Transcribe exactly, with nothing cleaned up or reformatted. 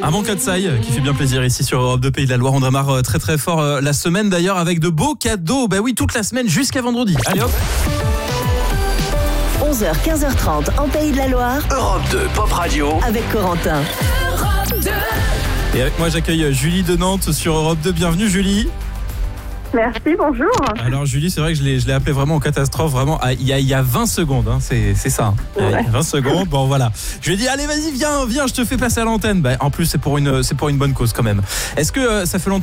Armand Katsai qui fait bien plaisir ici sur Europe deux Pays de la Loire. On démarre très très fort la semaine d'ailleurs avec de beaux cadeaux. Bah oui, toute la semaine jusqu'à vendredi. Allez hop. onze heures quinze heures trente en Pays de la Loire. Europe deux Pop Radio Avec Corentin. Europe deux. Et avec moi j'accueille Julie de Nantes sur Europe deux. Bienvenue Julie. Merci, bonjour. Alors Julie, c'est vrai que je l'ai, je l'ai appelé vraiment en catastrophe, vraiment il y a, il y a vingt secondes, hein, c'est, c'est ça. Il y a Ouais. vingt secondes, bon voilà. Je lui ai dit allez vas-y viens, viens, je te fais passer à l'antenne. Bah, en plus c'est pour une, c'est pour une bonne cause quand même. Est-ce que euh, ça fait longtemps